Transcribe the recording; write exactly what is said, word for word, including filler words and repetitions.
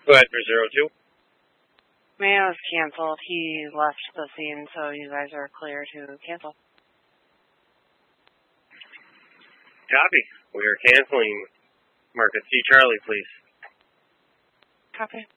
Go ahead for zero two. Mayo's canceled. He left the scene, so you guys are clear to cancel. Copy. We are canceling. Market C Charlie, please. Copy.